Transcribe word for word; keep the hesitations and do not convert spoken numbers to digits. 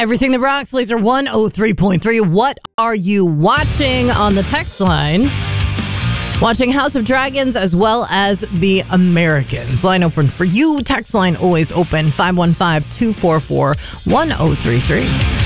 Everything That Rocks, Laser one oh three point three. What are you watching on the text line? Watching House of Dragons as well as The Americans. Line open for you. Text line always open. five one five, two four four, one oh three three.